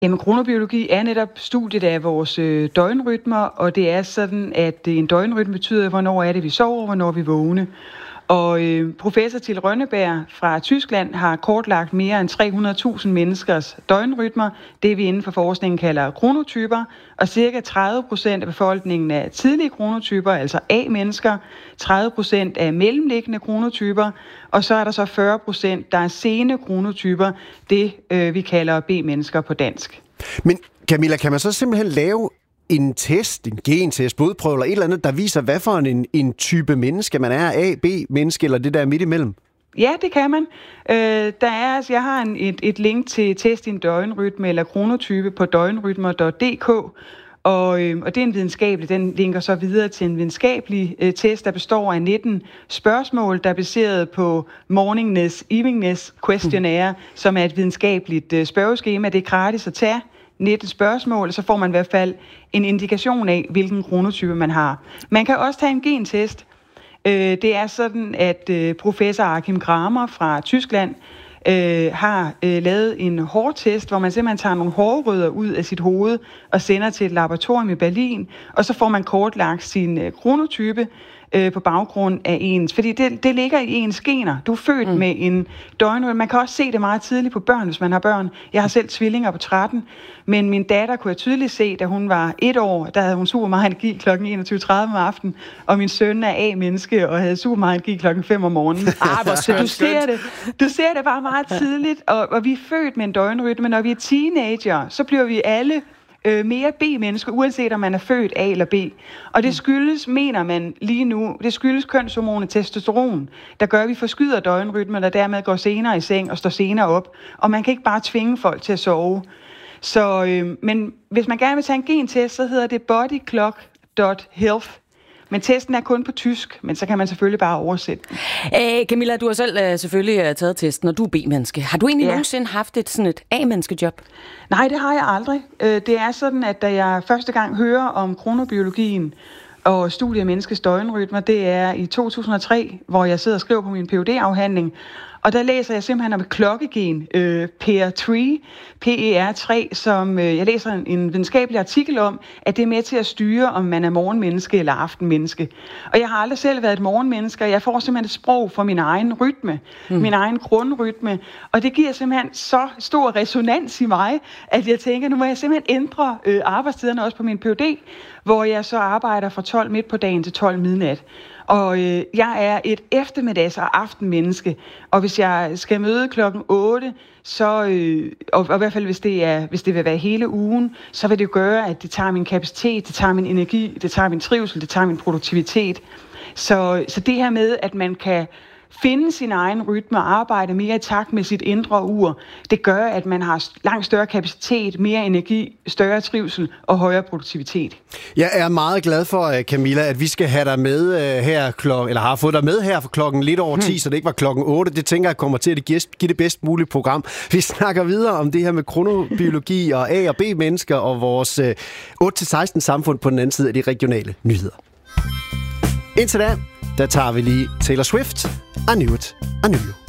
Jamen, kronobiologi er netop studiet af vores døgnrytmer, og det er sådan, at en døgnrytme betyder, hvornår er det, vi sover, og hvornår vi vågne. Og professor Till Rønneberg fra Tyskland har kortlagt mere end 300.000 menneskers døgnrytmer, det vi inden for forskningen kalder kronotyper, og ca. 30% af befolkningen er tidlige kronotyper, altså A-mennesker, 30% er mellemliggende kronotyper, og så er der så 40%, der er sene kronotyper, det vi kalder B-mennesker på dansk. Men Camilla, kan man så simpelthen lave en test, en gentest, blodprøve eller et eller andet, der viser, hvad for en type menneske man er, A, B-menneske eller det der midt imellem? Ja, det kan man. Jeg har et link til test din døgnrytme eller kronotype på døgnrytmer.dk, og det er en videnskabelig, den linker så videre til en videnskabelig test, der består af 19 spørgsmål, der er baseret på morningness, eveningness questionnaire, som er et videnskabeligt spørgeskema. Det er gratis at tage 19 spørgsmål, og så får man i hvert fald en indikation af, hvilken kronotype man har. Man kan også tage en gentest. Det er sådan, at professor Achim Kramer fra Tyskland har lavet en hårtest, hvor man simpelthen tager nogle hårrødder ud af sit hoved og sender til et laboratorium i Berlin, og så får man kortlagt sin kronotype på baggrund af ens, fordi det ligger i ens gener. Du er født med en døgnrytme. Man kan også se det meget tidligt på børn, hvis man har børn. Jeg har selv tvillinger på 13, men min datter kunne jeg tydeligt se, da hun var 1 år, der havde hun super meget energi kl. 21.30 om aftenen, og min søn er A-menneske og havde super meget energi kl. 5 om morgenen. Så du ser det bare meget tidligt, og vi er født med en døgnrytme. Når vi er teenager, så bliver vi alle mere B-mennesker, uanset om man er født A eller B. Og det skyldes, mener man lige nu, det skyldes kønshormonet testosteron, der gør, at vi forskyder døgnrytmen, og dermed går senere i seng og står senere op. Og man kan ikke bare tvinge folk til at sove. Så, men hvis man gerne vil tage en gentest, så hedder det bodyclock.health. Men testen er kun på tysk, men så kan man selvfølgelig bare oversætte den. Camilla, du har selv selvfølgelig taget testen, og du er B-menneske. Har du egentlig nogensinde haft sådan et A-menneskejob? Nej, det har jeg aldrig. Det er sådan, at da jeg første gang hører om kronobiologien og studier af menneskets døgnrytmer, det er i 2003, hvor jeg sidder og skriver på min PhD-afhandling. Og der læser jeg simpelthen om et klokkegen, PER3, som jeg læser en videnskabelig artikel om, at det er med til at styre, om man er morgenmenneske eller aftenmenneske. Og jeg har aldrig selv været et morgenmenneske, og jeg får simpelthen et sprog for min egen rytme, min egen grundrytme. Og det giver simpelthen så stor resonans i mig, at jeg tænker, nu må jeg simpelthen ændre arbejdstiderne også på min PhD, hvor jeg så arbejder fra 12 midt på dagen til 12 midnat. Og jeg er et eftermiddags- og aftenmenneske, og hvis jeg skal møde klokken 8, så, og i hvert fald hvis det vil være hele ugen, så vil det gøre, at det tager min kapacitet, det tager min energi, det tager min trivsel, det tager min produktivitet. Så det her med, at man kan finde sin egen rytme og arbejde mere i takt med sit indre ur, det gør, at man har langt større kapacitet, mere energi, større trivsel og højere produktivitet. Jeg er meget glad for, Camilla, at vi skal have dig med eller har fået dig med her for klokken lidt over 10, så det ikke var klokken 8. Det tænker jeg kommer til at give det bedst mulige program. Vi snakker videre om det her med kronobiologi og A- og B-mennesker og vores 8-16 samfund på den anden side af de regionale nyheder. Indtil da, der tager vi lige Taylor Swift. I Knew It, I Knew You.